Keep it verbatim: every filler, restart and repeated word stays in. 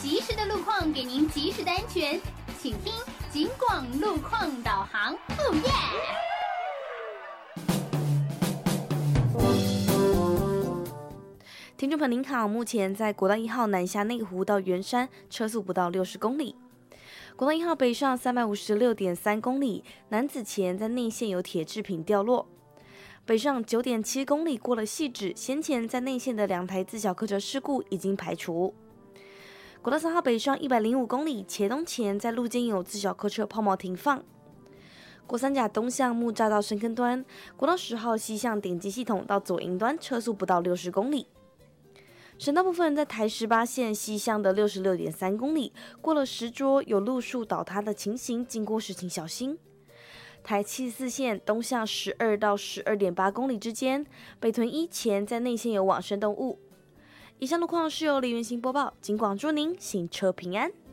及时的路况给您及时的安全，请听警广路况导航。哦耶！ 听众朋友您好，目前在国道一号南下内湖到圆山，车速不到六十公里。国道一号北上三百五十六点三公里，南子前在内线有铁制品掉落。北上九点七公里过了汐止，先前在内线的两台自小客车事故已经排除。国道三号北上一百零五公里，茄东前在路肩有自小客车抛锚停放。国三甲东向木栅到深坑端，国道十号西向顶级系统到左营端，车速不到六十公里。省道部分在台十八线西向的六十六点三公里，过了石桌有路树倒塌的情形，经过时请小心。台七十四线东向十二到十二点八公里之间，北屯一前在内线有往生动物。以上路况是由李元行播报，警广祝您行车平安。